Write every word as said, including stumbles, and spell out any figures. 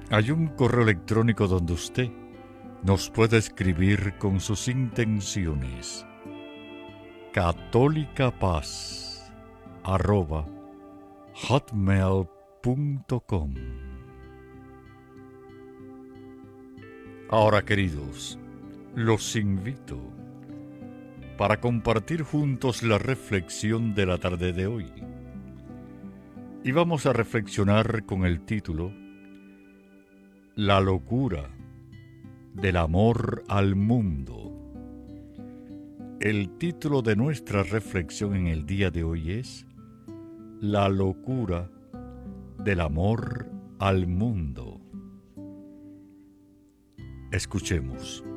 Hay un correo electrónico donde usted nos puede escribir con sus intenciones. católicapaz arroba hotmail punto com. Ahora, queridos, los invito para compartir juntos la reflexión de la tarde de hoy. Y vamos a reflexionar con el título La locura del amor al mundo. El título de nuestra reflexión en el día de hoy es La locura del amor al mundo. Escuchemos.